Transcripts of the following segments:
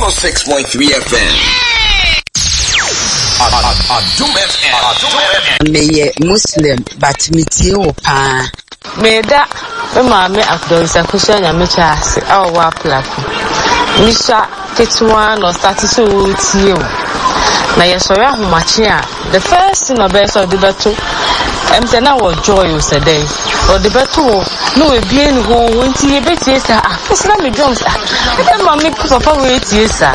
106.3 FM. Adum FM. Me Muslim, but me tiyo pa. Me da mama after kusanya me chase awa plako. Misha ketwa no start so tiyo. Na yesori ahomache a the first thing obese of the battle na wo joy o sedey o the battle no e bien ho nti e betie sa afisna me drums e ma me papa we tie sa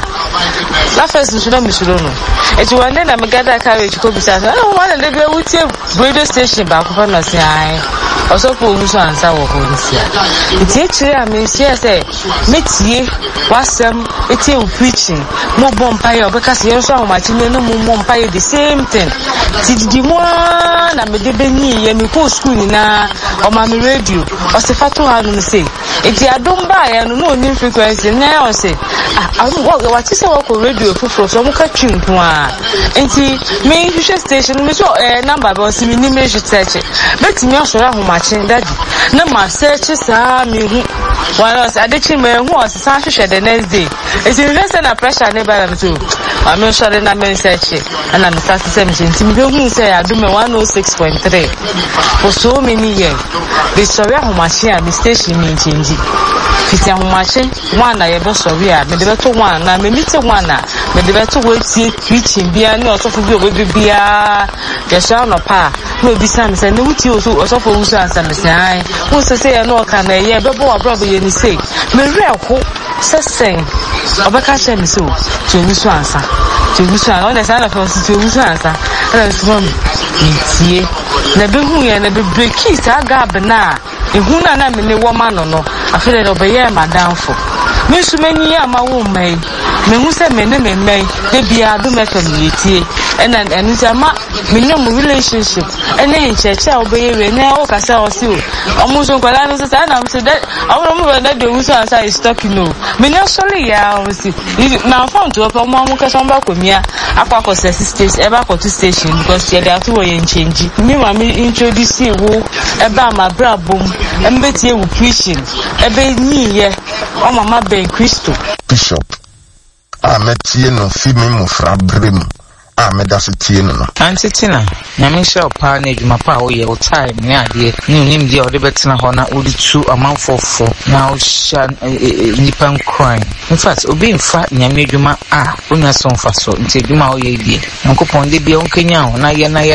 la first nshura me shuro no eti wande na me gada carriage ko bisa na wo na le be wutie radio station ba ko fa na se ai osofo wuso ansa wo ho nsia eti e kire a me sia se metie wasem eti e preaching mo bompa ye obeka se yenso ahomache no mo bompa ye the same thing ti mo na me de benyi ye me ko school ni na o ma me radio o se fato ha no se eti adom ba ye no no ni frequency na o se what is our radio for so mo ka twinko a enti me hwehwe station me so number ba o se me ni me hwete bet me osora ahomache daddy na ma search sa me hu one us adechi me hu o se sa hwehwe the next day eti me na pressure ne ba na me so I'm sure na me search and I'm start to say me enti me hu say adom 106.3 for so many years. The story of Homachia, the station mean change. Fiti ahomache one na ye be sorry a me de beto one na me meet one na me de beto we tie preaching bia na osofo bi obi bia ye sha no pa no bi sam say no wuti osofo wusu ansa me say ai wo say ye no ka na ye be bo abro ye ni say me reko sesen obeka che me so to wusu ansa on the side of us to wusu ansa and so tie na be hu ye na be break sa gab na ehuna na me ne wo ma no afere no be ye madamfo me su mani ya ma wo mai me hu se me ne me mai de bia do me ka me tie and nti ama me ne mo relationship ene ncheche a obe ye na o ka sa o si o omo so kwala no se na me se that omo mo na do wusu ansa is talking no me ne sorry ya o si na phone to omo mo ka so mba komia akwa ko station e ba ko to station because ye dey to ye change me ma me introduce wo e ba ma brabom embetie wo preaching ebe ni ye o mama ben Christo Bishop ametie no fi me mo fra brem ameda so tie no antitina na me show pa na adwuma pa o ye o time ne ade ni nim dia o de betina ho na o di tu amanfofo na o sha nipan crime in fact obi mfa nyame adwuma onya so mfa so nti adwuma o ye die nkopon de bia o kenya ho na ye